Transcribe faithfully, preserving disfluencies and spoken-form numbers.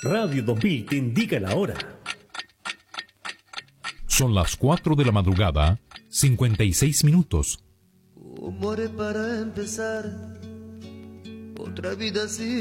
Radio dos mil te indica la hora. Son las cuatro de la madrugada, cincuenta y seis minutos. ¿Cómo haré para empezar otra vida así?